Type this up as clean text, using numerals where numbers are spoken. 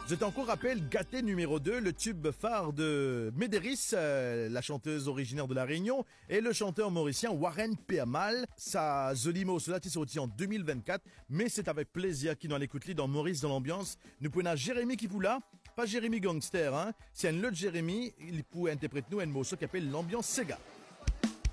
Je t'encore rappelle Gâté numéro 2, le tube phare de Médéris, la chanteuse originaire de La Réunion, et le chanteur mauricien Warren Peamal. Ça, Zolimo, cela est sorti en 2024, mais c'est avec plaisir qu'il en écoute dans Maurice dans l'ambiance. Nous prenons Jérémy qui vous là, pas Jérémy Gangster, hein. C'est un autre Jérémy, il peut interpréter nous un morceau qui appelle l'ambiance Sega.